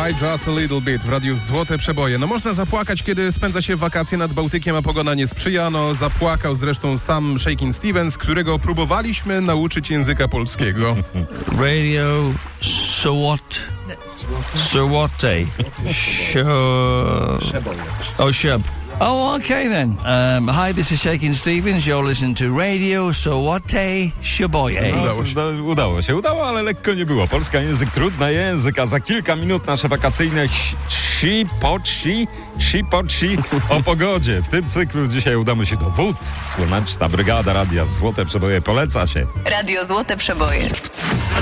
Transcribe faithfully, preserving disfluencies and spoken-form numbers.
Cry Just a Little Bit w radiu Złote Przeboje. No można zapłakać, kiedy spędza się wakacje nad Bałtykiem, a pogoda nie sprzyja. No zapłakał zresztą sam Shakin' Stevens, którego próbowaliśmy nauczyć języka polskiego. Radio Sowot... Sowotej. Oh, Shub. Oh, okay then. Um, hi, this is Shakin' Stevens. You're listening to Radio Sowotej Przeboje. Udało się. No, udało się, udało, ale lekko nie było. Polska język, trudny język, a za kilka minut nasze wakacyjne si-po-ci, si-po-ci o pogodzie. W tym cyklu dzisiaj udamy się do Wód. Słoneczna Brygada Radia Złote Przeboje poleca się. Radio Złote Przeboje.